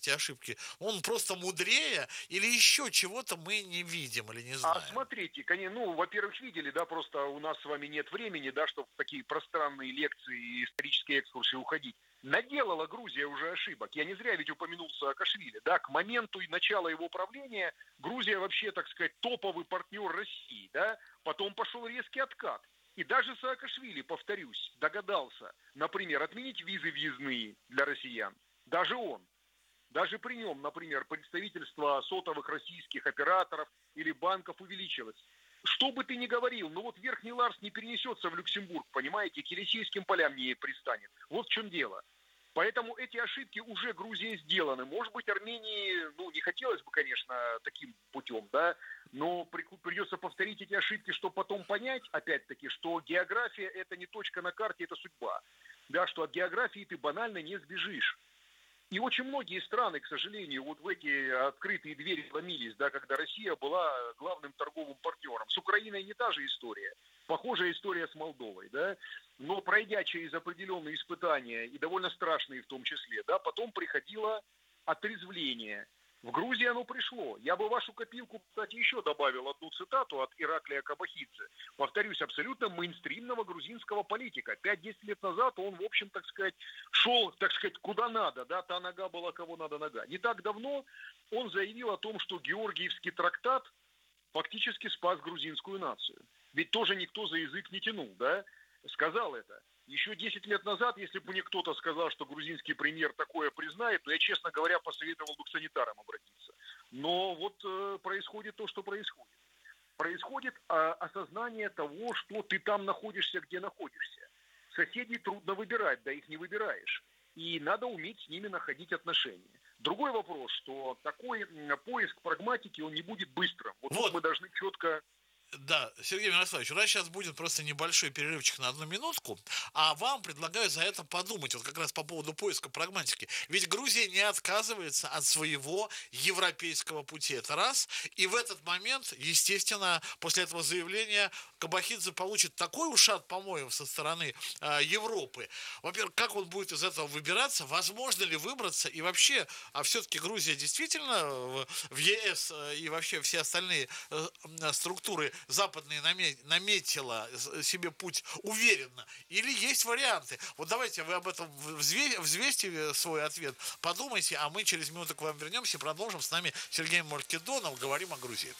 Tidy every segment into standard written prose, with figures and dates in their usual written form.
эти ошибки? Он просто мудрее или еще чего-то мы не видим или не А знаем? смотрите, во-первых, видели, да, просто у нас с вами нет времени, да, чтобы в такие пространные лекции и исторические экскурсии уходить. Наделала Грузия уже ошибок. Я не зря ведь упомянул Саакашвили, да, к моменту и начала его правления Грузия вообще, так сказать, топовый партнер России, да, потом пошел резкий откат. И даже Саакашвили, повторюсь, догадался, например, отменить визы въездные для россиян. Даже он. Даже при нем, например, представительство сотовых российских операторов или банков увеличилось. Что бы ты ни говорил, но вот Верхний Ларс не перенесется в Люксембург, понимаете, к Елисейским полям не пристанет. Вот в чем дело. Поэтому эти ошибки уже Грузии сделаны. Может быть, Армении, не хотелось бы, конечно, таким путем, да, но придется повторить эти ошибки, чтобы потом понять, опять-таки, что география – это не точка на карте, это судьба. Да, что от географии ты банально не сбежишь. И очень многие страны, к сожалению, вот в эти открытые двери ломились, да, когда Россия была главным торговым партнером. С Украиной не та же история. Похожая история с Молдовой, да. Но пройдя через определенные испытания, и довольно страшные в том числе, да, потом приходило отрезвление. В Грузии оно пришло. Я бы в вашу копилку, кстати, еще добавил одну цитату от Ираклия Кабахидзе. Повторюсь, абсолютно мейнстримного грузинского политика. 5-10 лет назад он, в общем, так сказать, шел, так сказать, куда надо, да, та нога была, кого надо нога. Не так давно он заявил о том, что Георгиевский трактат фактически спас грузинскую нацию. Ведь тоже никто за язык не тянул, да, сказал это. Еще 10 лет назад, если бы мне кто-то сказал, что грузинский премьер такое признает, то я, честно говоря, посоветовал бы к санитарам обратиться. Но вот происходит то, что происходит. Происходит осознание того, что ты там находишься, где находишься. Соседей трудно выбирать, да их не выбираешь. И надо уметь с ними находить отношения. Другой вопрос, что такой поиск прагматики, он не будет быстрым. Вот тут Вот, мы должны четко. да, Сергей Мирославович, у нас сейчас будет просто небольшой перерывчик на одну минутку, а вам предлагаю за это подумать, вот как раз по поводу поиска прагматики. Ведь Грузия не отказывается от своего европейского пути, это раз, и в этот момент, естественно, после этого заявления Кабахидзе получит такой ушат помоев со стороны Европы. Во-первых, как он будет из этого выбираться, возможно ли выбраться, и вообще, а все-таки Грузия действительно в ЕС и вообще все остальные структуры западные наметила себе путь уверенно? Или есть варианты? Вот давайте вы об этом взвесьте свой ответ, подумайте, а мы через минуту к вам вернемся и продолжим. С нами Сергей Маркедонов, говорим о Грузии.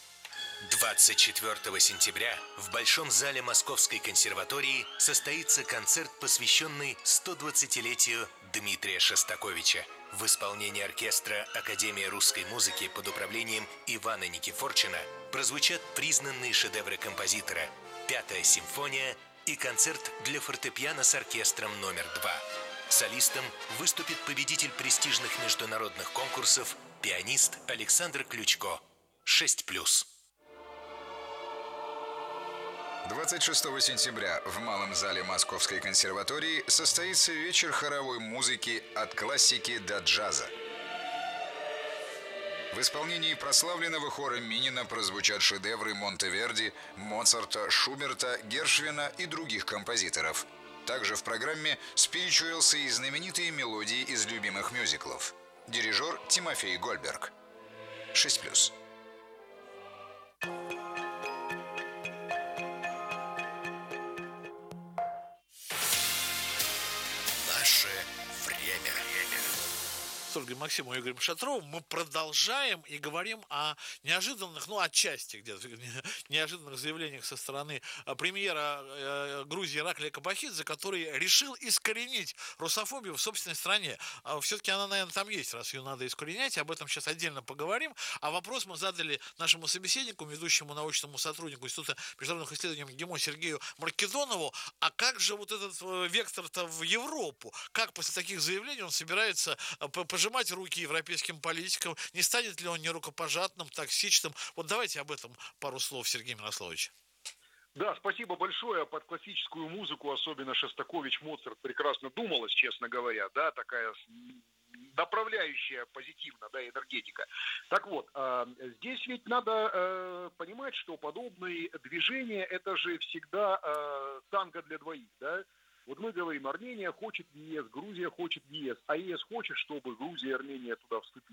24 сентября в Большом зале Московской консерватории состоится концерт, посвященный 120-летию Дмитрия Шостаковича. В исполнении оркестра Академии русской музыки под управлением Ивана Никифорчина прозвучат признанные шедевры композитора «Пятая симфония» и концерт для фортепиано с оркестром номер 2. Солистом выступит победитель престижных международных конкурсов, пианист Александр Ключко. 6+. 26 сентября в Малом зале Московской консерватории состоится вечер хоровой музыки «От классики до джаза». В исполнении прославленного хора Минина прозвучат шедевры Монтеверди, Моцарта, Шуберта, Гершвина и других композиторов. Также в программе спиричуэлсы и знаменитые мелодии из любимых мюзиклов. Дирижер Тимофей Гольберг. 6+. Наше время. С Ольгой Максимовой и Игорем Шатровым мы продолжаем и говорим о неожиданных, отчасти где-то неожиданных заявлениях со стороны премьера Грузии Ираклия Кабахидзе, который решил искоренить русофобию в собственной стране. Все-таки она, наверное, там есть, раз ее надо искоренять, об этом сейчас отдельно поговорим. А вопрос мы задали нашему собеседнику, ведущему научному сотруднику Института международных исследований МГИМО Сергею Маркедонову. А как же вот этот вектор-то в Европу? Как после таких заявлений он собирается пожимать руки европейским политикам? Не станет ли он нерукопожатным, токсичным? Вот давайте об этом пару слов, Сергей Мирославович. Да, спасибо большое. Под классическую музыку, особенно Шостакович, Моцарт, прекрасно думалось, честно говоря, да, такая направляющая позитивно, да, энергетика. Так вот, здесь ведь надо понимать, что подобные движения, это же всегда танго для двоих, да. Вот мы говорим, Армения хочет в ЕС, Грузия хочет в ЕС, а ЕС хочет, чтобы Грузия и Армения туда вступили.